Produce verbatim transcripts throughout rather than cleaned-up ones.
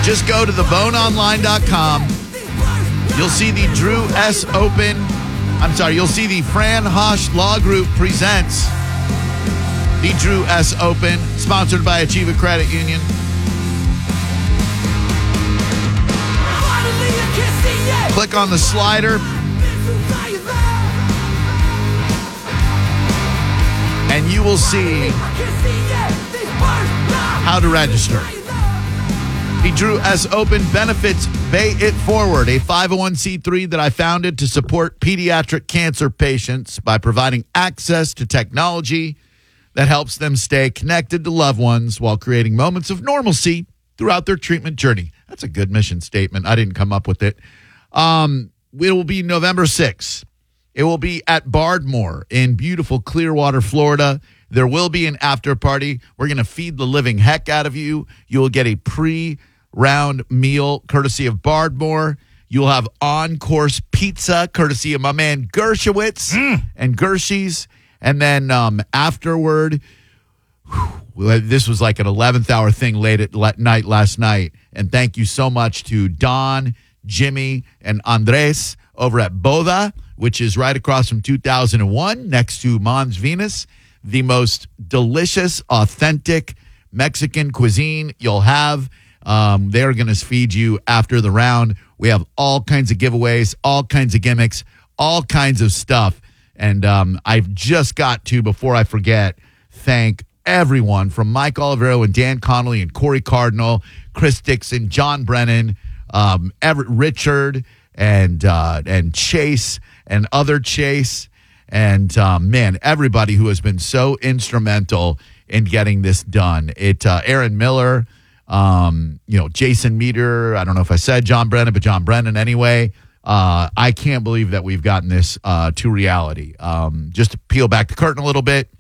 Just go to the bone online dot com. You'll see the Drew S. Open. I'm sorry, you'll see the Fran Hosch Law Group presents the Drew S. Open, sponsored by Achieva Credit Union. Click on the slider. And you will see how to register. The Drew S. Open benefits Pay It Forward, a five oh one c three that I founded to support pediatric cancer patients by providing access to technology that helps them stay connected to loved ones while creating moments of normalcy throughout their treatment journey. That's a good mission statement. I didn't come up with it. Um, it will be November sixth. It will be at Bardmore in beautiful Clearwater, Florida. There will be an after party. We're going to feed the living heck out of you. You will get a pre-round meal courtesy of Bardmore. You'll have on-course pizza courtesy of my man Gershowitz mm. and Gershies. And then um, afterward, whew, this was like an eleventh hour thing late at night last night. And thank you so much to Don, Jimmy, and Andres over at Boda, which is right across from two thousand one next to Mons Venus, the most delicious, authentic Mexican cuisine you'll have. Um, they're going to feed you after the round. We have all kinds of giveaways, all kinds of gimmicks, all kinds of stuff. And um, I've just got to, before I forget, thank everyone from Mike Olivero and Dan Connolly and Corey Cardinal, Chris Dixon, John Brennan, um, Everett Richard, and uh, and Chase, and other Chase, and um, man, everybody who has been so instrumental in getting this done. It uh, Aaron Miller, um, you know, Jason Meter. I don't know if I said John Brennan, but John Brennan anyway. Uh, I can't believe that we've gotten this uh, to reality. Um, just to peel back the curtain a little bit,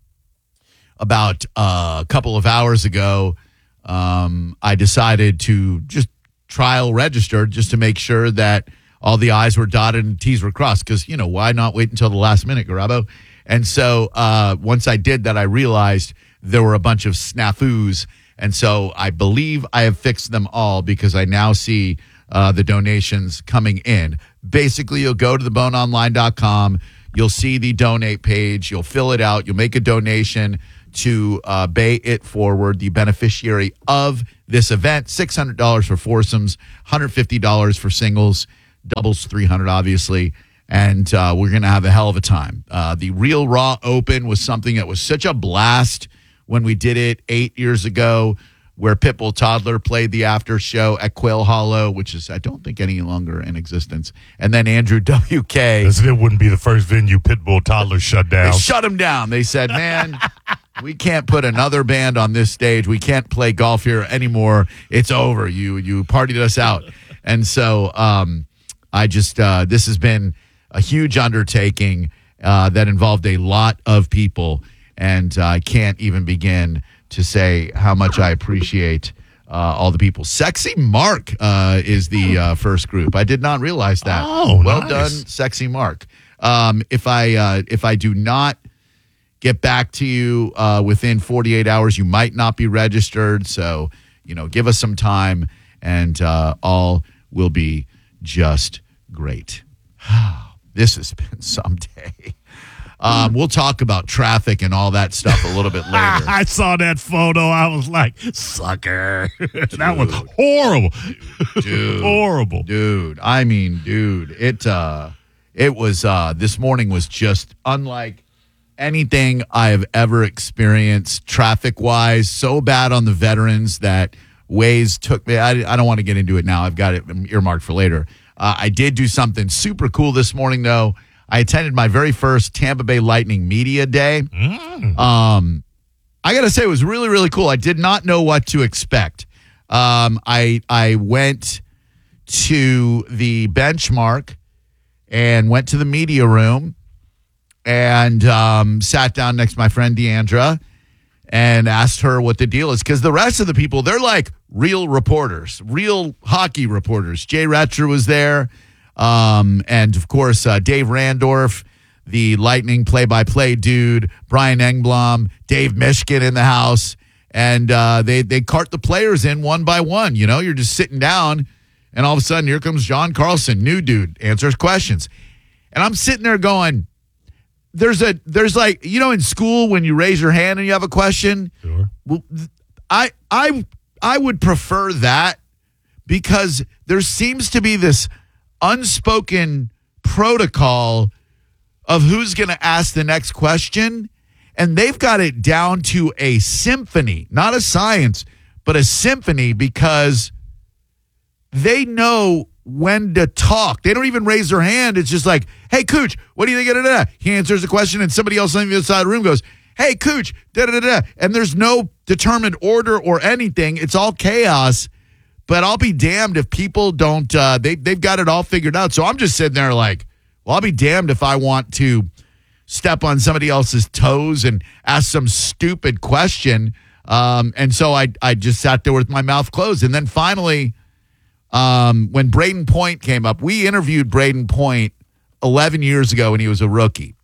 about uh, a couple of hours ago, um, I decided to just trial register just to make sure that all the I's were dotted and T's were crossed. Because, you know, why not wait until the last minute, Garabo? And so uh, once I did that, I realized there were a bunch of snafus. And so I believe I have fixed them all, because I now see uh, the donations coming in. Basically, you'll go to the bone online dot com. You'll see the donate page. You'll fill it out. You'll make a donation to uh, Pay It Forward, the beneficiary of this event. six hundred dollars for foursomes, one hundred fifty dollars for singles, doubles three hundred dollars, obviously. And uh, we're going to have a hell of a time. Uh, the Real Raw Open was something that was such a blast when we did it eight years ago, where Pitbull Toddler played the after show at Quail Hollow, which is, I don't think, any longer in existence. And then Andrew W K. As it wouldn't be the first venue Pitbull Toddler shut down. They shut him down. They said, man, we can't put another band on this stage. We can't play golf here anymore. It's over. You you partied us out. And so um, I just, uh, this has been a huge undertaking uh, that involved a lot of people. And uh, I can't even begin to say how much I appreciate uh, all the people. Sexy Mark uh, is the uh, first group. I did not realize that. Oh, well nice. done, Sexy Mark. Um, if I uh, if I do not get back to you uh, within forty-eight hours, you might not be registered. So, you know, give us some time, and uh, all will be just great. This has been some day. Um, we'll talk about traffic and all that stuff a little bit later. I saw that photo. I was like, sucker. That was horrible. Dude, horrible. Dude, I mean, dude, it uh, it was, uh, this morning was just unlike anything I have ever experienced traffic-wise. So bad on the veterans that Waze took me. I, I don't want to get into it now. I've got it earmarked for later. Uh, I did do something super cool this morning, though. I attended my very first Tampa Bay Lightning Media Day. Mm. Um, I got to say, it was really, really cool. I did not know what to expect. Um, I I went to the Benchmark and went to the media room and um, sat down next to my friend Deandra and asked her what the deal is. Because the rest of the people, they're like real reporters, real hockey reporters. Jay Retcher was there. Um, and, of course, uh, Dave Randorf, the Lightning play-by-play dude, Brian Engblom, Dave Mishkin in the house. and uh, they they cart the players in one by one. You know, you're just sitting down, and all of a sudden, here comes John Carlson, new dude, answers questions, and I'm sitting there going, "There's a there's like you know in school when you raise your hand and you have a question." Sure. Well, I I I would prefer that because there seems to be this unspoken protocol of who's going to ask the next question. And they've got it down to a symphony, not a science, but a symphony because they know when to talk. They don't even raise their hand. It's just like, hey, Cooch, what do you think of that? He answers the question, and somebody else on the other side of the room goes, hey, Cooch, da-da-da-da. And there's no determined order or anything. It's all chaos. But I'll be damned if people don't, uh, they, they've got it all figured out. So I'm just sitting there like, well, I'll be damned if I want to step on somebody else's toes and ask some stupid question. Um, and so I I just sat there with my mouth closed. And then finally, um, when Braden Point came up, we interviewed Braden Point eleven years ago when he was a rookie.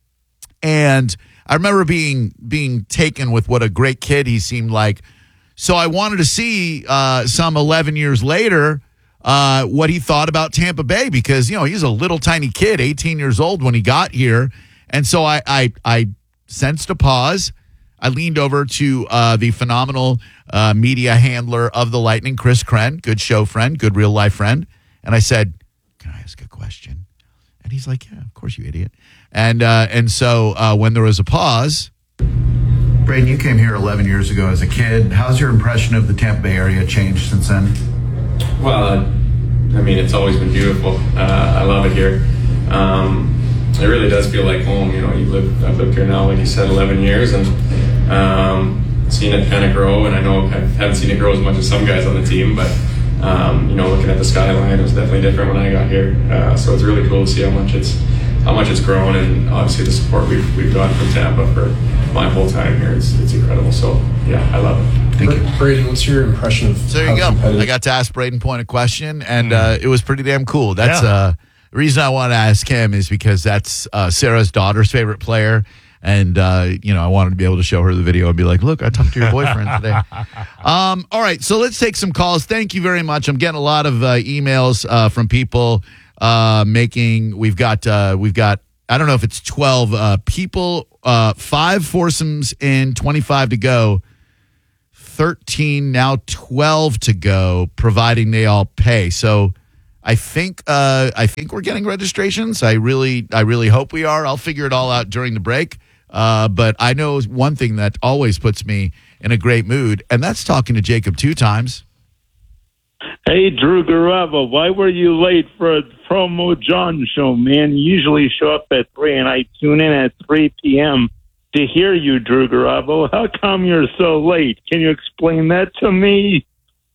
And I remember being being taken with what a great kid he seemed like. So I wanted to see uh, some eleven years later uh, what he thought about Tampa Bay because, you know, he's a little tiny kid, eighteen years old when he got here. And so I, I I sensed a pause. I leaned over to uh, the phenomenal uh, media handler of the Lightning, Chris Krenn, good show friend, good real life friend. And I said, can I ask a question? And he's like, yeah, of course, you idiot. And, uh, and so uh, when there was a pause. Braden, you came here eleven years ago as a kid. How's your impression of the Tampa Bay area changed since then? Well, uh, I mean, it's always been beautiful. Uh, I love it here. Um, It really does feel like home. You know, you live, I've lived here now, like you said, eleven years, and um, seen it kind of grow. And I know I haven't seen it grow as much as some guys on the team, but um, you know, looking at the skyline, it was definitely different when I got here. Uh, so it's really cool to see how much it's how much it's grown, and obviously the support we've we've gotten from Tampa for my whole time here. It's it's incredible. So yeah, I love it. Thank you. Braden, what's your impression of So there you go. I got to ask Braden Point a question, and uh, it was pretty damn cool. That's Yeah. uh, the reason I want to ask him is because that's uh, Sarah's daughter's favorite player. And, uh, you know, I wanted to be able to show her the video and be like, look, I talked to your boyfriend today. Um, all right, so let's take some calls. Thank you very much. I'm getting a lot of uh, emails uh, from people uh, making, we've got, uh, we've got, I don't know if it's twelve uh, people, uh, five foursomes in, twenty-five to go, thirteen, now twelve to go, providing they all pay. So I think uh, I think we're getting registrations. I really I really hope we are. I'll figure it all out during the break. Uh, but I know one thing that always puts me in a great mood, and that's talking to Jacob two times. Hey, Drew Garava, why were you late for a Promo John show, man? You usually show up at three, and I tune in at three p.m. to hear you, Drew Garava. How come you're so late? Can you explain that to me?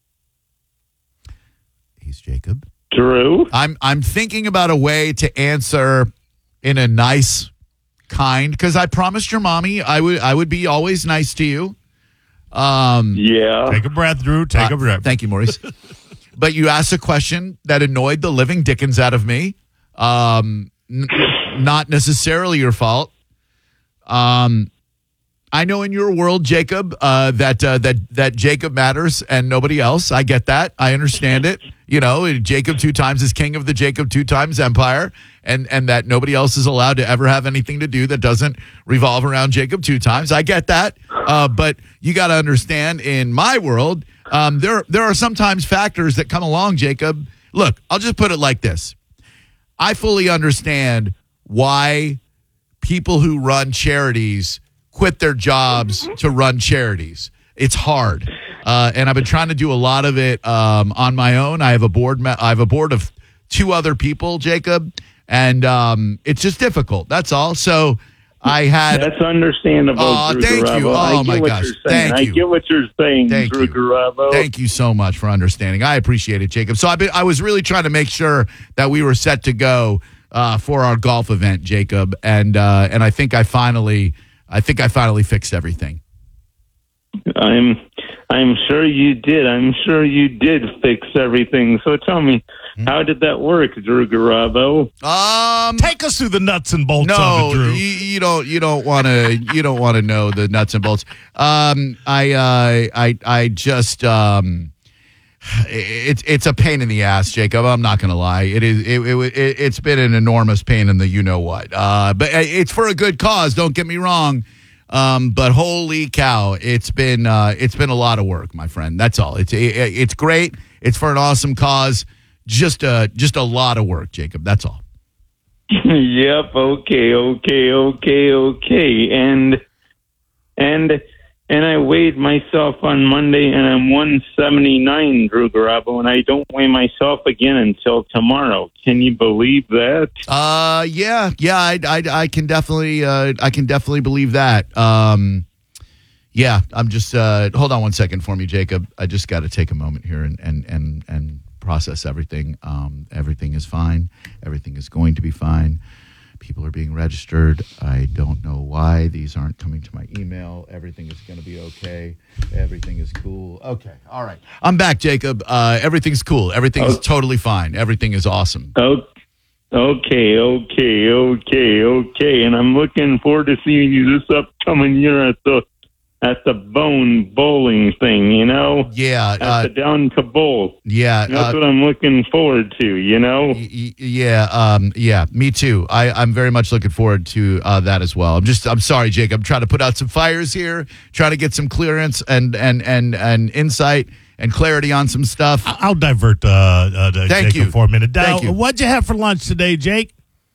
He's Jacob. Drew? I'm I'm thinking about a way to answer in a nice, kind, because I promised your mommy I would I would be always nice to you. Um, Yeah. Take a breath, Drew. Take uh, a breath. Thank you, Maurice. But you asked a question that annoyed the living dickens out of me. Um, n- not necessarily your fault. Um, I know in your world, Jacob, uh, that uh, that that Jacob matters and nobody else. I get that. I understand it. You know, Jacob two times is king of the Jacob two times empire, and and that nobody else is allowed to ever have anything to do that doesn't revolve around Jacob two times. I get that. Uh, but you got to understand, in my world, um, there there are sometimes factors that come along, Jacob. Look, I'll just put it like this. I fully understand why people who run charities quit their jobs to run charities. It's hard. Uh, and I've been trying to do a lot of it um, on my own. I have a board. Me- I have a board of two other people, Jacob, and um, it's just difficult. That's all. So I had. That's understandable, Aw, Drew thank Garava. you. Oh, I get my what gosh. you're saying. Thank you. I get what you're saying, Thank Drew you. Garava. Thank you so much for understanding. I appreciate it, Jacob. So I been, I was really trying to make sure that we were set to go uh, for our golf event, Jacob, and uh, and I think I finally, I think I finally fixed everything. I'm I'm sure you did. I'm sure you did fix everything. So tell me, Hmm? how did that work, Drew Garabo? Um, Take us through the nuts and bolts no, of it, Drew. you, you don't. You don't want to. You don't want to know the nuts and bolts. Um, I, uh, I, I just. Um, it's it's a pain in the ass, Jacob. I'm not going to lie. It is. It, it, it it's been an enormous pain in the you know what. Uh, but it's for a good cause. Don't get me wrong. Um, but holy cow, it's been uh, it's been a lot of work, my friend. That's all. It's it, it's great. It's for an awesome cause. Just a just a lot of work, Jacob. That's all. Yep. Okay. Okay. Okay. Okay. And and and I weighed myself on Monday, and I'm one seventy-nine, Drew Garabo, and I don't weigh myself again until tomorrow. Can you believe that? Uh, yeah, yeah. I, I, I can definitely, uh, I can definitely believe that. Um, yeah. I'm just. Uh, hold on one second for me, Jacob. I just got to take a moment here and and and and process everything. Um, everything is fine. Everything is going to be fine. People are being registered. I don't know why these aren't coming to my email. Everything is going to be okay. Everything is cool. Okay. All right. I'm back, Jacob. Uh, everything's cool. Everything is totally fine. Everything is awesome. Oh, okay, okay, okay, okay. And I'm looking forward to seeing you this upcoming year at the at the Bone Bowling thing. You know, Yeah. at Uh, the Down to Bowl. yeah. That's uh, what I'm looking forward to. You know. Y- y- Yeah, um, yeah, me too. I, I'm very much looking forward to uh, that as well. I'm just, I'm sorry, Jake. I'm trying to put out some fires here, trying to get some clearance and and and and insight and clarity on some stuff. I'll divert uh, uh, to Thank Jacob you. for a minute. Now, Thank you. what'd you have for lunch today, Jake?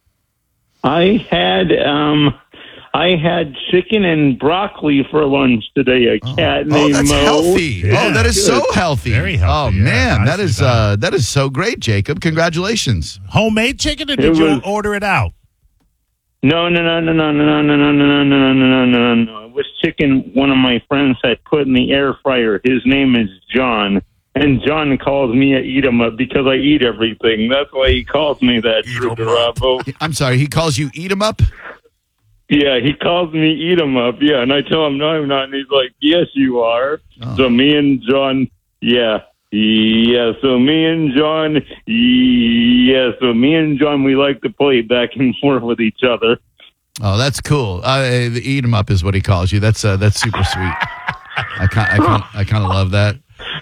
I had um, I had chicken and broccoli for lunch today. A cat Oh, named that's Mo. healthy. Yeah. Oh, that is so healthy. Very healthy, Oh yeah. man, that Nicely is done. uh, that is so great, Jacob. Congratulations. Homemade chicken, or It did you was- order it out? No, no, no, no, no, no, no, no, no, no, no, no, no, no, no. It was chicken one of my friends had put in the air fryer. His name is John. And John calls me a eat 'em up because I eat everything. That's why he calls me that, Drew 'em up. Garabo. I'm sorry. He calls you eat 'em up. Yeah, he calls me eat 'em up. Yeah, and I tell him no, I'm not. And he's like, yes, you are. Oh. So me and John, yeah, yeah. So me and John, yeah. So me and John, we like to play back and forth with each other. Oh, that's cool. Uh, the eat 'em up is what he calls you. That's uh, that's super sweet. I kind I kind I kind of love that.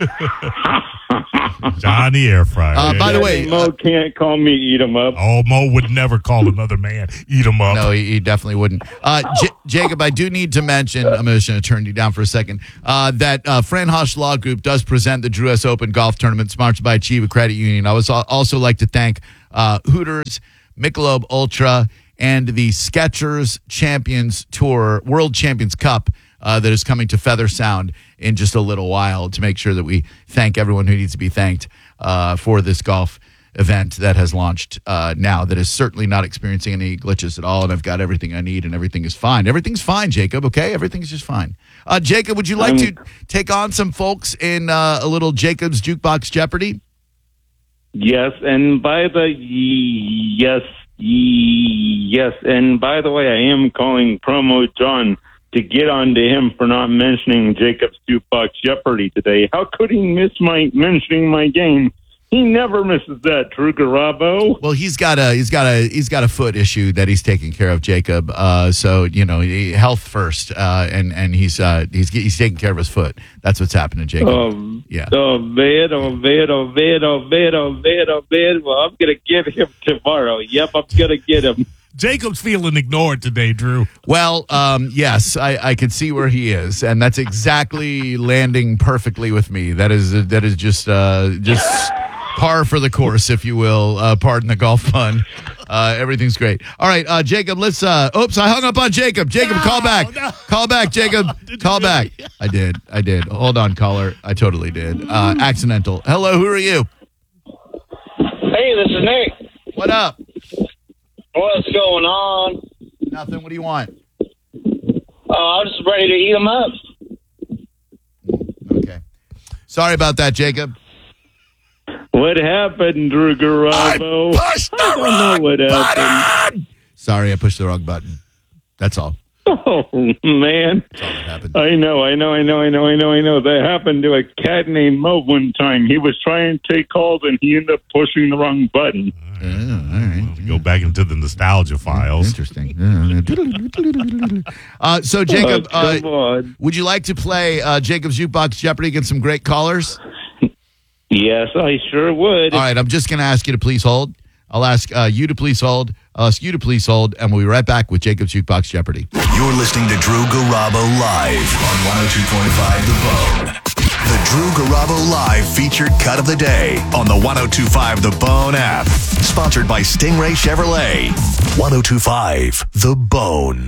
John the air fryer. Uh, by the way, Mo uh, can't call me eat 'em up. oh, Mo would never call another man eat him up. No, he, he definitely wouldn't. Uh, J- Jacob, I do need to mention, I'm just going to turn you down for a second, uh, that uh, Fran Hush Law Group does present the Drew S. Open Golf Tournament sponsored by Achieva Credit Union. I would al- also like to thank uh, Hooters, Michelob Ultra, and the Skechers Champions Tour, World Champions Cup, uh, that is coming to Feather Sound in just a little while, to make sure that we thank everyone who needs to be thanked uh, for this golf event that has launched uh, now, that is certainly not experiencing any glitches at all, and I've got everything I need, and everything is fine. Everything's fine, Jacob, okay? Everything's just fine. Uh, Jacob, would you like to take on some folks in uh, a little Jacob's Jukebox Jeopardy? Yes, and by the yes, yes, and by the way, I am calling Promo John to get on to him for not mentioning Jacob's Jukebox Jeopardy today. How could he miss my mentioning my game? He never misses that, Drew Garabo. Well, he's got a he's got a he's got a foot issue that he's taking care of, Jacob. Uh, so you know, he, health first, uh, and and he's uh, he's he's taking care of his foot. That's what's happening, Jacob. Oh, Yeah. Oh, man, oh, man, oh, man, oh, man, oh, man, oh, man. Well, I'm going to get him tomorrow. Yep, I'm going to get him. Jacob's feeling ignored today, Drew. Well, um, yes, I, I can see where he is, and that's exactly landing perfectly with me. That is that is just uh, just par for the course, if you will. Uh, pardon the golf pun. Uh, everything's great. All right, uh, Jacob. Let's. Uh, oops, I hung up on Jacob. Jacob, No, call back. no. Call back, Jacob. Did Call you really? back. I did. I did. Hold on, caller. I totally did. Uh, accidental. Hello. Who are you? Hey, this is Nick. What up? What's going on? Nothing. What do you want? Uh, I'm just ready to eat them up. Okay. Sorry about that, Jacob. What happened, Drew Garabo? Push the I don't know what happened. Sorry, I pushed the wrong button. That's all. Oh, man. That's all that happened. I know, I know, I know, I know, I know, I know. That happened to a cat named Mo one time. He was trying to take calls, and he ended up pushing the wrong button. Yeah, all right. Go back into the nostalgia files. Interesting. uh, so, Jacob, Oh, uh, come on. would you like to play uh, Jacob's Jukebox Jeopardy against some great callers? Yes, I sure would. All right, I'm just going to ask you to please hold. I'll ask uh, you to please hold. I'll ask you to please hold, and we'll be right back with Jacob's Jukebox Jeopardy. You're listening to Drew Garabo live on one oh two point five The Bone. The Drew Garabo Live featured cut of the day on the one oh two point five The Bone app. Sponsored by Stingray Chevrolet. one oh two point five The Bone.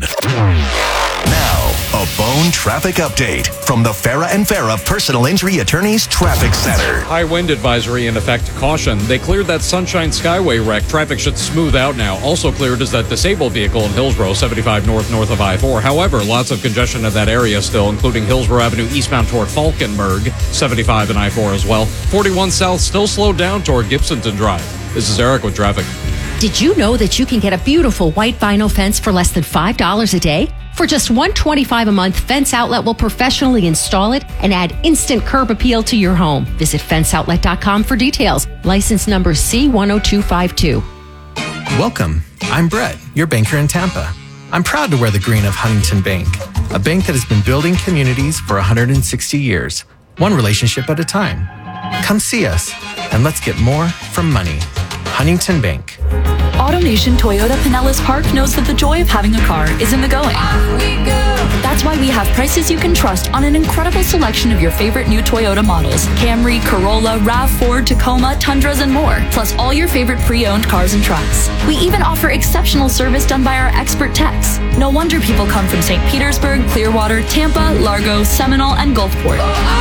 Now, a Bone traffic update from the Farah and Farah Personal Injury Attorneys Traffic Center. High wind advisory in effect. Caution. They cleared that Sunshine Skyway wreck. Traffic should smooth out now. Also cleared is that disabled vehicle in Hillsborough, seventy-five north, north of I four. However, lots of congestion in that area still, including Hillsborough Avenue eastbound toward Falkenberg, seventy-five and I four as well. forty-one south still slowed down toward Gibsonton Drive. This is Eric with traffic. Did you know that you can get a beautiful white vinyl fence for less than five dollars a day? For just one hundred twenty-five dollars a month, Fence Outlet will professionally install it and add instant curb appeal to your home. Visit fence outlet dot com for details. License number C one oh two five two. Welcome. I'm Brett, your banker in Tampa. I'm proud to wear the green of Huntington Bank, a bank that has been building communities for one hundred sixty years, one relationship at a time. Come see us, and let's get more from money. Huntington Bank. AutoNation Toyota Pinellas Park knows that the joy of having a car is in the going. That's why we have prices you can trust on an incredible selection of your favorite new Toyota models. Camry, Corolla, RAV four, Tacoma, Tundras, and more. Plus all your favorite pre-owned cars and trucks. We even offer exceptional service done by our expert techs. No wonder people come from Saint Petersburg, Clearwater, Tampa, Largo, Seminole, and Gulfport.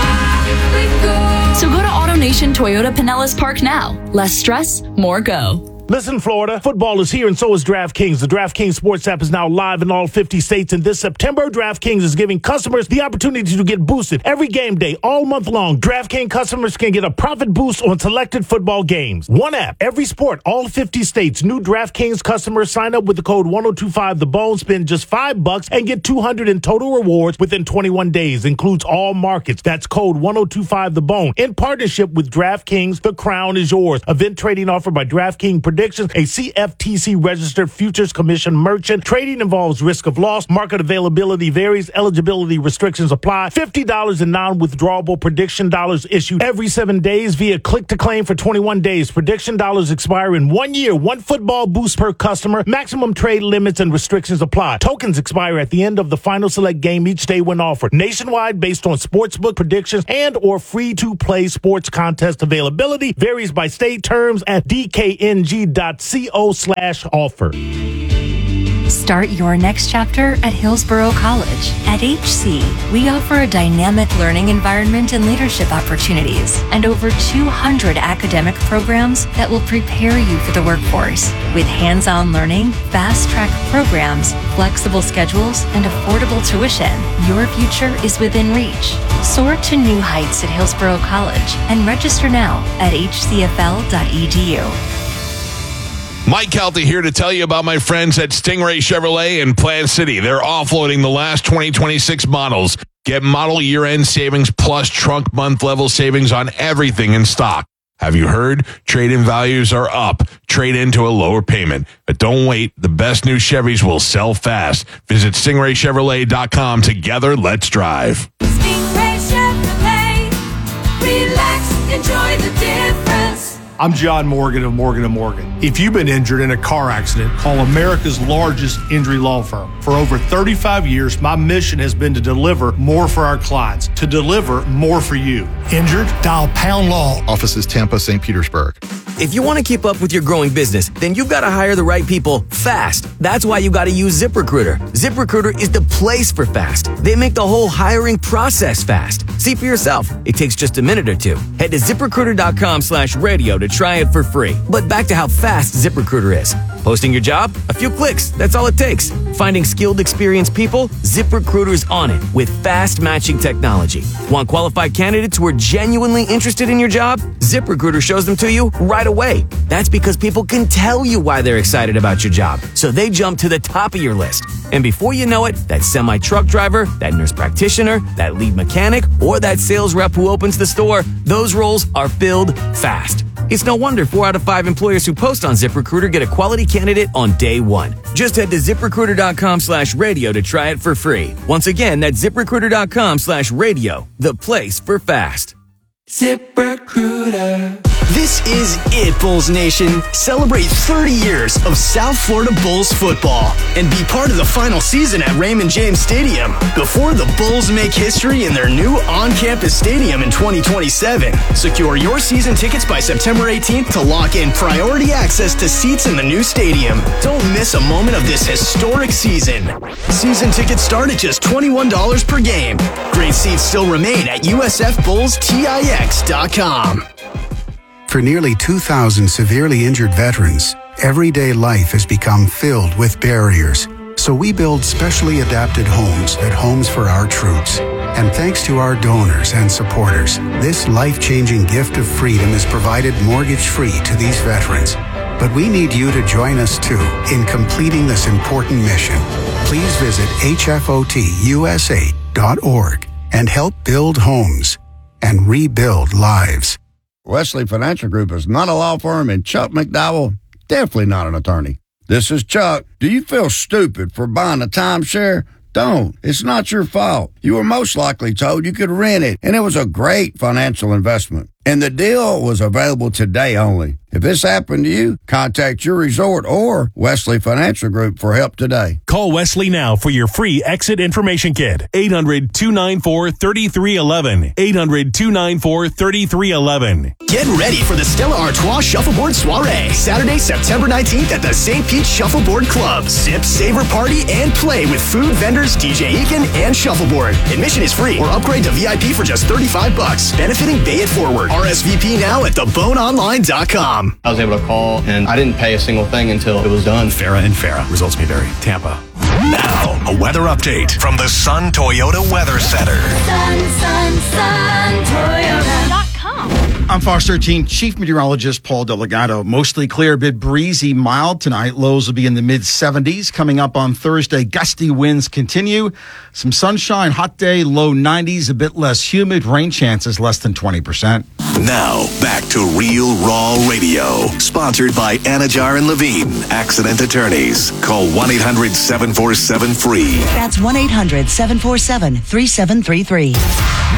So go to AutoNation Toyota Pinellas Park now. Less stress, more go. Listen, Florida, football is here and so is DraftKings. The DraftKings Sports app is now live in all fifty states, and this September, DraftKings is giving customers the opportunity to get boosted every game day, all month long. DraftKings customers can get a profit boost on selected football games. One app, every sport, all fifty states. New DraftKings customers sign up with the code one oh two five The Bone, spend just five bucks and get two hundred in total rewards within twenty-one days. Includes all markets. That's code one oh two five The Bone. In partnership with DraftKings, the crown is yours. Event trading offered by DraftKings Predictions, a C F T C registered futures commission merchant. Trading involves risk of loss. Market availability varies. Eligibility restrictions apply. fifty dollars in non-withdrawable prediction dollars issued every seven days via click to claim for twenty-one days. Prediction dollars expire in one year. One football boost per customer. Maximum trade limits and restrictions apply. Tokens expire at the end of the final select game each day when offered. Nationwide based on sportsbook predictions and or free-to-play sports contest availability. Varies by state. Terms at D K N G dot co slash offer. Start your next chapter at Hillsborough College. At H C, we offer a dynamic learning environment and leadership opportunities, and over two hundred academic programs that will prepare you for the workforce. With hands-on learning, fast-track programs, flexible schedules, and affordable tuition, your future is within reach. Soar to new heights at Hillsborough College and register now at h c f l dot e d u. Mike Kelty here to tell you about my friends at Stingray Chevrolet in Plant City. They're offloading the last twenty twenty-six models. Get model year-end savings plus trunk month-level savings on everything in stock. Have you heard? Trade-in values are up. Trade into a lower payment. But don't wait. The best new Chevys will sell fast. Visit stingray chevrolet dot com. Together, let's drive. Stingray Chevrolet. Relax. Enjoy the difference. I'm John Morgan of Morgan and Morgan. If you've been injured in a car accident, call America's largest injury law firm. For over thirty-five years, my mission has been to deliver more for our clients, to deliver more for you. Injured? Dial Pound Law. Offices Tampa, Saint Petersburg. If you want to keep up with your growing business, then you've got to hire the right people fast. That's why you got to use ZipRecruiter. ZipRecruiter is the place for fast. They make the whole hiring process fast. See for yourself. It takes just a minute or two. Head to ZipRecruiter.com slash radio to try it for free. But back to how fast ZipRecruiter is. Posting your job? A few clicks. That's all it takes. Finding skilled, experienced people? ZipRecruiter's on it with fast matching technology. Want qualified candidates who are genuinely interested in your job? ZipRecruiter shows them to you right right away. That's because people can tell you why they're excited about your job, so they jump to the top of your list. And before you know it, that semi-truck driver, that nurse practitioner, that lead mechanic, or that sales rep who opens the store, those roles are filled fast. It's no wonder four out of five employers who post on ZipRecruiter get a quality candidate on day one. Just head to ZipRecruiter.com slash radio to try it for free. Once again, that's ZipRecruiter.com slash radio, the place for fast. ZipRecruiter. This is it, Bulls Nation. Celebrate thirty years of South Florida Bulls football and be part of the final season at Raymond James Stadium before the Bulls make history in their new on-campus stadium in twenty twenty-seven. Secure your season tickets by September eighteenth to lock in priority access to seats in the new stadium. Don't miss a moment of this historic season. Season tickets start at just twenty-one dollars per game. Great seats still remain at U S F Bulls Tix dot com. For nearly two thousand severely injured veterans, everyday life has become filled with barriers. So we build specially adapted homes at Homes for Our Troops. And thanks to our donors and supporters, this life-changing gift of freedom is provided mortgage-free to these veterans. But we need you to join us too in completing this important mission. Please visit H F O T U S A dot org and help build homes and rebuild lives. Wesley Financial Group is not a law firm, and Chuck McDowell, definitely not an attorney. This is Chuck. Do you feel stupid for buying a timeshare? Don't. It's not your fault. You were most likely told you could rent it, and it was a great financial investment. And the deal was available today only. If this happened to you, contact your resort or Wesley Financial Group for help today. Call Wesley now for your free exit information kit. eight hundred, two nine four, three three one one. eight hundred, two nine four, three three one one. Get ready for the Stella Artois Shuffleboard Soiree, Saturday, September nineteenth at the Saint Pete Shuffleboard Club. Sip, savor, party, and play with food vendors, D J Eakin, and Shuffleboard. Admission is free or upgrade to V I P for just thirty-five bucks. Benefiting Bay It Forward. R S V P now at the bone online dot com. I was able to call, and I didn't pay a single thing until it was done. Farah and Farah. Results may vary. Tampa. Now, a weather update from the Sun Toyota Weather Center. Sun, sun, sun, Toyota dot com. I'm Fox thirteen Chief Meteorologist Paul Delgado. Mostly clear, a bit breezy, mild tonight. Lows will be in the mid seventies. Coming up on Thursday, gusty winds continue. Some sunshine, hot day, low nineties, a bit less humid. Rain chances less than twenty percent. Now, back to Real Raw Radio. Sponsored by Anajar and Levine, Accident Attorneys. Call one eight hundred, seven four seven, F R E E. That's one eight hundred, seven four seven, three seven three three.